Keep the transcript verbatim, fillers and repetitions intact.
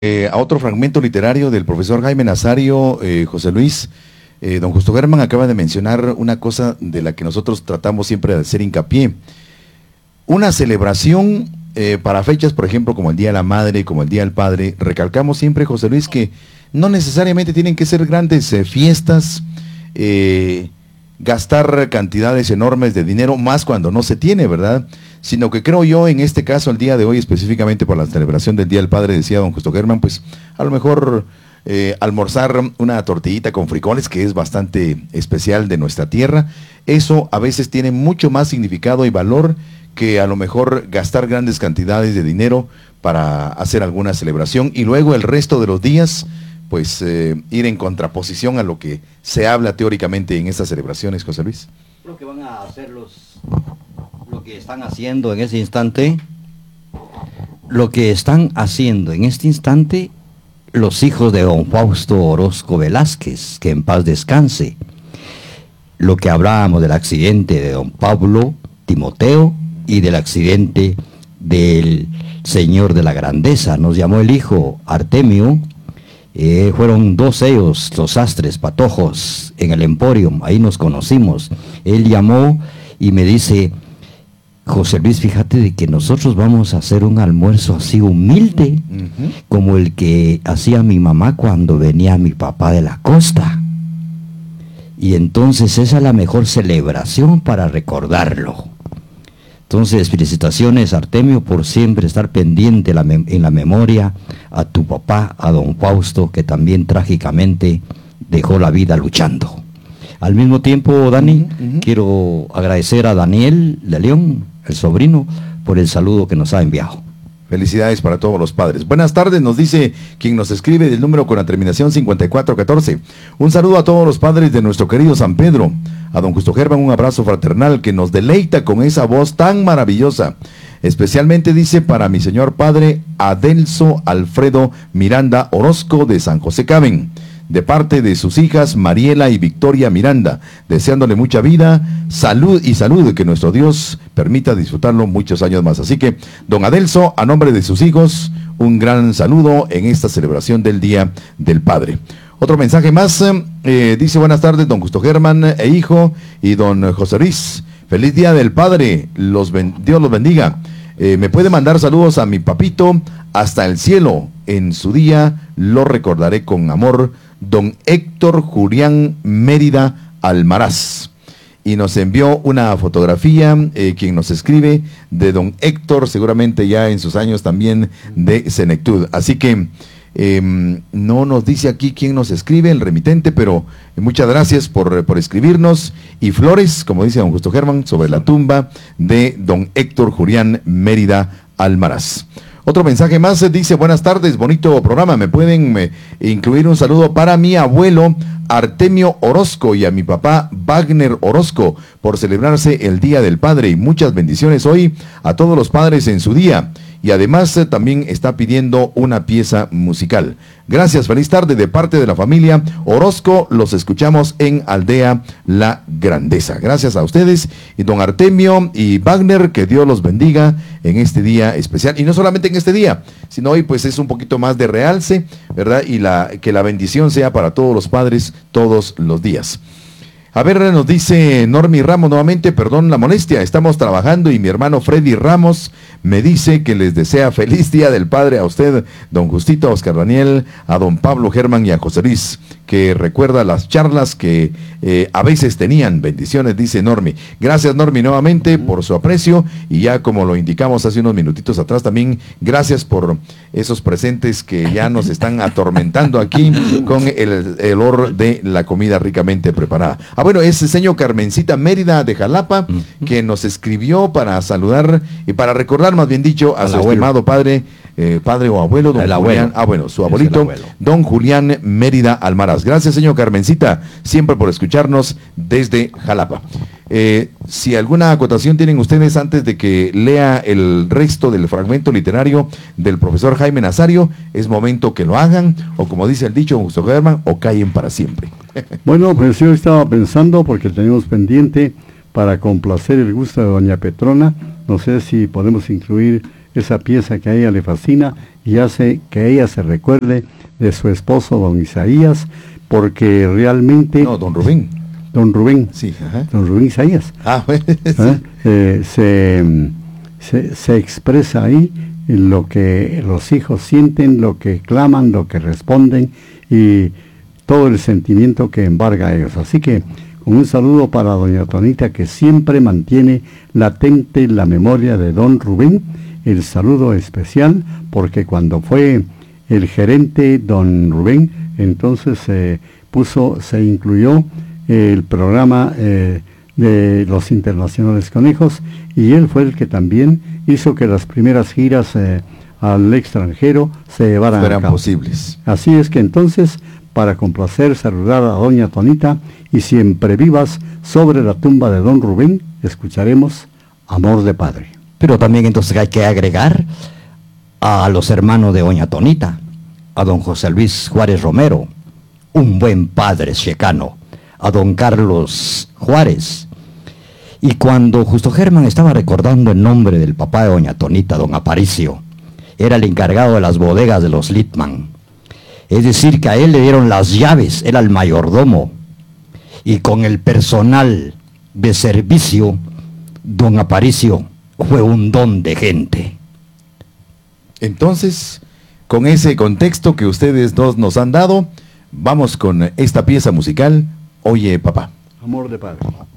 Eh, a otro fragmento literario del profesor Jaime Nazario, eh, José Luis. Eh, don Justo Germán acaba de mencionar una cosa de la que nosotros tratamos siempre de hacer hincapié. Una celebración eh, para fechas, por ejemplo, como el Día de la Madre, como el Día del Padre, recalcamos siempre, José Luis, que no necesariamente tienen que ser grandes eh, fiestas, eh, gastar cantidades enormes de dinero, más cuando no se tiene, ¿verdad? Sino que creo yo, en este caso, el día de hoy, específicamente por la celebración del Día del Padre, decía don Justo Germán, pues a lo mejor eh, almorzar una tortillita con frijoles, que es bastante especial de nuestra tierra, eso a veces tiene mucho más significado y valor que a lo mejor gastar grandes cantidades de dinero para hacer alguna celebración, y luego el resto de los días, pues eh, ir en contraposición a lo que se habla teóricamente en estas celebraciones, José Luis. Lo que van a hacer los... lo que están haciendo en este instante, lo que están haciendo en este instante los hijos de don Fausto Orozco Velázquez, que en paz descanse. Lo que hablábamos del accidente de don Pablo Timoteo y del accidente del señor de la Grandeza, nos llamó el hijo Artemio, eh, fueron dos ellos, los sastres, patojos, en el Emporium, ahí nos conocimos. Él llamó y me dice: José Luis, fíjate de que nosotros vamos a hacer un almuerzo así humilde, uh-huh, como el que hacía mi mamá cuando venía mi papá de la costa. Y entonces esa es la mejor celebración para recordarlo. Entonces, felicitaciones, Artemio, por siempre estar pendiente la en la memoria a tu papá, a don Fausto, que también trágicamente dejó la vida luchando. Al mismo tiempo, Dani, uh-huh, quiero agradecer a Daniel de León, el sobrino, por el saludo que nos ha enviado. Felicidades para todos los padres. Buenas tardes, nos dice quien nos escribe del número con la terminación cincuenta y cuatro catorce. Un saludo a todos los padres de nuestro querido San Pedro. A don Justo Germán un abrazo fraternal que nos deleita con esa voz tan maravillosa. Especialmente dice para mi señor padre Adelso Alfredo Miranda Orozco de San José Caben, de parte de sus hijas Mariela y Victoria Miranda, deseándole mucha vida, salud y salud, que nuestro Dios permita disfrutarlo muchos años más. Así que, don Adelso, a nombre de sus hijos, un gran saludo en esta celebración del Día del Padre. Otro mensaje más, eh, dice: buenas tardes, don Justo Germán e hijo, y don José Luis, feliz Día del Padre, los ben, Dios los bendiga. Eh, me puede mandar saludos a mi papito hasta el cielo, en su día lo recordaré con amor, don Héctor Julián Mérida Almaraz. Y nos envió una fotografía, eh, quien nos escribe, de don Héctor, seguramente ya en sus años también de senectud. Así que eh, no nos dice aquí quién nos escribe, el remitente, pero muchas gracias por, por escribirnos. Y flores, como dice don Justo Germán, sobre la tumba de don Héctor Julián Mérida Almaraz. Otro mensaje más, dice: buenas tardes, bonito programa, me pueden eh, incluir un saludo para mi abuelo Artemio Orozco y a mi papá Wagner Orozco por celebrarse el Día del Padre, y muchas bendiciones hoy a todos los padres en su día. Y además eh, también está pidiendo una pieza musical. Gracias, feliz tarde de parte de la familia Orozco, los escuchamos en Aldea La Grandeza. Gracias a ustedes, y don Artemio y Wagner, que Dios los bendiga en este día especial, y no solamente en este día, sino hoy pues es un poquito más de realce, ¿verdad? Y la, que la bendición sea para todos los padres todos los días. A ver, nos dice Normi Ramos nuevamente: perdón la molestia, estamos trabajando y mi hermano Freddy Ramos me dice que les desea feliz Día del Padre a usted, don Justito, a Oscar Daniel, a don Pablo Germán y a José Luis, que recuerda las charlas que eh, a veces tenían. Bendiciones, dice Normi. Gracias, Normi, nuevamente por su aprecio, y ya como lo indicamos hace unos minutitos atrás también, gracias por esos presentes que ya nos están atormentando aquí con el, el olor de la comida ricamente preparada. Ah, bueno, es el señor Carmencita Mérida de Jalapa, uh-huh, que nos escribió para saludar y para recordar, más bien dicho, a Al su abuelo. estimado padre, eh, padre o abuelo, don el Julián, abuelo. ah bueno, su abuelito, don Julián Mérida Almaraz. Gracias, señor Carmencita, siempre por escucharnos desde Jalapa. Eh, si alguna acotación tienen ustedes antes de que lea el resto del fragmento literario del profesor Jaime Nazario, es momento que lo hagan, o como dice el dicho, Justo Germán, o callen para siempre. Bueno, pues yo estaba pensando, porque tenemos pendiente para complacer el gusto de doña Petrona, no sé si podemos incluir esa pieza que a ella le fascina y hace que ella se recuerde de su esposo don Isaías, porque realmente... No, don Rubén. Don Rubén. Sí, ajá. Don Rubén Isaías. Ah, bueno, sí. ¿Eh? Eh, se, se, se expresa ahí lo que los hijos sienten, lo que claman, lo que responden y todo el sentimiento que embarga a ellos. Así que un saludo para doña Tonita, que siempre mantiene latente la memoria de don Rubén, el saludo especial, porque cuando fue el gerente don Rubén, entonces se puso, se incluyó el programa eh, de los Internacionales Conejos, y él fue el que también hizo que las primeras giras eh, al extranjero se llevaran Eran a cabo. posibles. Así es que entonces, para complacer, saludar a doña Tonita, y siempre vivas sobre la tumba de don Rubén, escucharemos Amor de Padre. Pero también entonces hay que agregar a los hermanos de doña Tonita, a don José Luis Juárez Romero, un buen padre checano, a don Carlos Juárez. Y cuando Justo Germán estaba recordando el nombre del papá de doña Tonita, don Aparicio, era el encargado de las bodegas de los Littman. Es decir, que a él le dieron las llaves, era el mayordomo. Y con el personal de servicio, don Aparicio fue un don de gente. Entonces, con ese contexto que ustedes dos nos han dado, vamos con esta pieza musical, Oye Papá. Amor de Padre.